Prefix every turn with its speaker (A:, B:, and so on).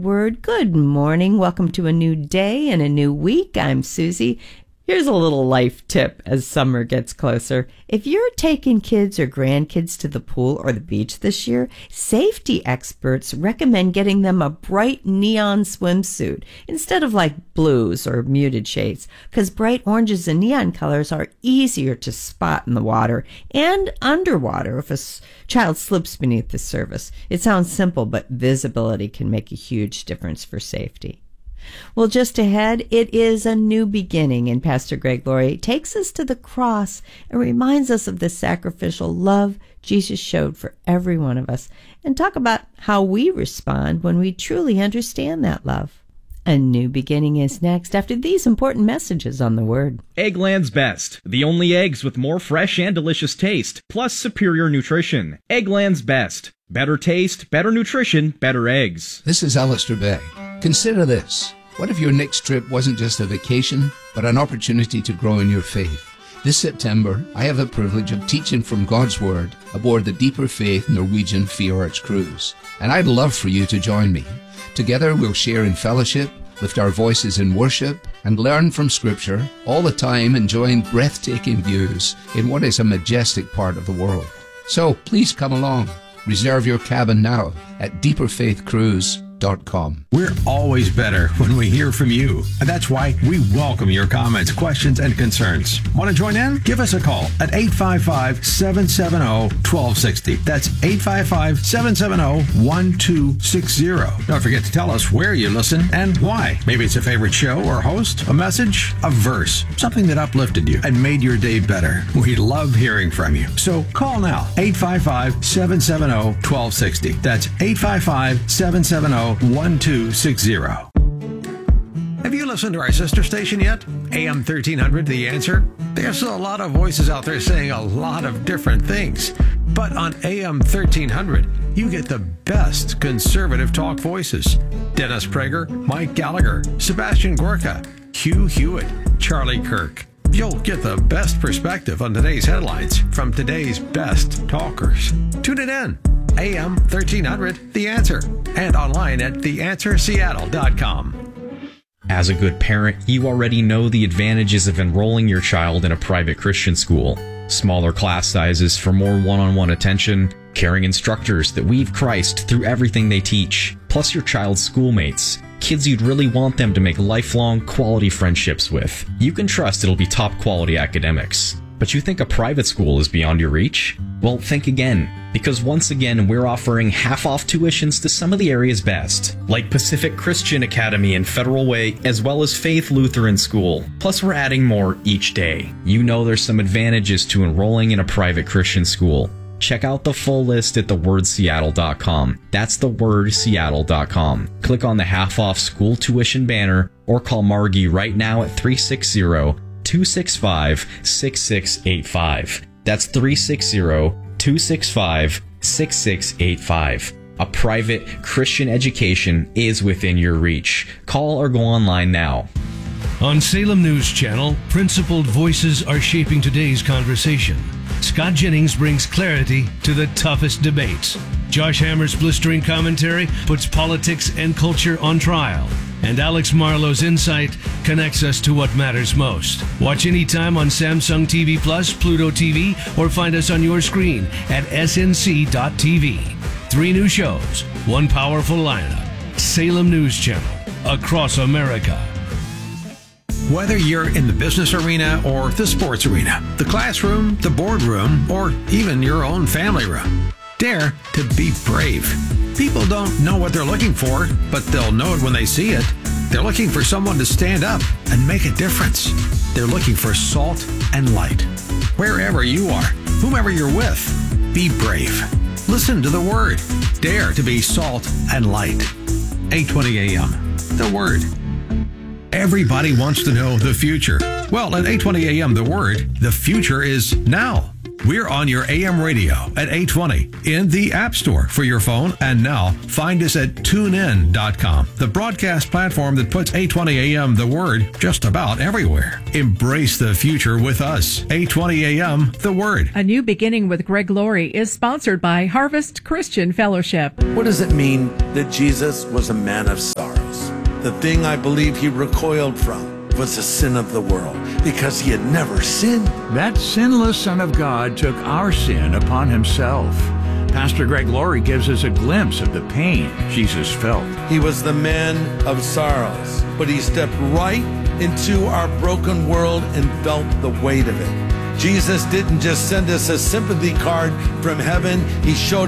A: Word. Good morning. Welcome to a new day and a new week. I'm Susie. Here's a little life tip as summer gets closer. If you're taking kids or grandkids to the pool or the beach this year, safety experts recommend getting them a bright neon swimsuit instead of like blues or muted shades, because bright oranges and neon colors are easier to spot in the water and underwater if a child slips beneath the surface. It sounds simple, but visibility can make a huge difference for safety. Well, just ahead, it is a new beginning, and Pastor Greg Laurie takes us to the cross and reminds us of the sacrificial love Jesus showed for every one of us, and talk about how we respond when we truly understand that love. A new beginning is next after these important messages on the Word.
B: Eggland's Best, the only eggs with more fresh and delicious taste, plus superior nutrition. Eggland's Best. Better taste, better nutrition, better eggs.
C: This is Alistair Begg. Consider this. What if your next trip wasn't just a vacation, but an opportunity to grow in your faith? This September, I have the privilege of teaching from God's Word aboard the Deeper Faith Norwegian Fjords cruise. And I'd love for you to join me. Together we'll share in fellowship, lift our voices in worship, and learn from Scripture, all the time enjoying breathtaking views in what is a majestic part of the world. So please come along. Reserve your cabin now at deeperfaithcruise.com.
D: We're always better when we hear from you. And that's why we welcome your comments, questions, and concerns. Want to join in? Give us a call at 855-770-1260. That's 855-770-1260. Don't forget to tell us where you listen and why. Maybe it's a favorite show or host, a message, a verse, something that uplifted you and made your day better. We love hearing from you. So call now, 855-770-1260. That's 855-770-1260. Have you listened to our sister station yet? AM 1300, The Answer? There's a lot of voices out there saying a lot of different things. But on AM 1300, you get the best conservative talk voices. Dennis Prager, Mike Gallagher, Sebastian Gorka, Hugh Hewitt, Charlie Kirk. You'll get the best perspective on today's headlines from today's best talkers. Tune it in. AM 1300, The Answer, and online at theanswerseattle.com.
E: As a good parent, you already know the advantages of enrolling your child in a private Christian school. Smaller class sizes for more one-on-one attention, caring instructors that weave Christ through everything they teach, plus your child's schoolmates, kids you'd really want them to make lifelong quality friendships with. You can trust it'll be top quality academics. But you think a private school is beyond your reach? Well, think again, because once again, we're offering half-off tuitions to some of the area's best, like Pacific Christian Academy and Federal Way, as well as Faith Lutheran School. Plus, we're adding more each day. You know there's some advantages to enrolling in a private Christian school. Check out the full list at thewordseattle.com. That's thewordseattle.com. Click on the half-off school tuition banner or call Margie right now at 360-265-6685. That's 360-265-6685. A private Christian education is within your reach. Call or go online now.
F: On Salem News Channel, principled voices are shaping today's conversation. Scott Jennings brings clarity to the toughest debates. Josh Hammer's blistering commentary puts politics and culture on trial. And Alex Marlowe's insight connects us to what matters most. Watch anytime on Samsung TV Plus, Pluto TV, or find us on your screen at snc.tv. 3 new shows, 1 powerful lineup. Salem News Channel, across America.
D: Whether you're in the business arena or the sports arena, the classroom, the boardroom, or even your own family room, dare to be brave. People don't know what they're looking for, but they'll know it when they see it. They're looking for someone to stand up and make a difference. They're looking for salt and light. Wherever you are, whomever you're with, be brave. Listen to the Word. Dare to be salt and light. 8:20 a.m. The Word. Everybody wants to know the future. Well, at 8:20 a.m. The Word, the future is now. We're on your AM radio at 820 in the App Store for your phone. And now find us at tunein.com, the broadcast platform that puts 820 AM The Word just about everywhere. Embrace the future with us. 820 AM The Word.
G: A New Beginning with Greg Laurie is sponsored by Harvest Christian Fellowship.
H: What does it mean that Jesus was a man of sorrows? The thing I believe he recoiled from was the sin of the world, because he had never sinned.
I: That sinless Son of God took our sin upon himself. Pastor Greg Laurie gives us a glimpse of the pain Jesus felt.
H: He was the man of sorrows, but he stepped right into our broken world and felt the weight of it. Jesus didn't just send us a sympathy card from heaven. He showed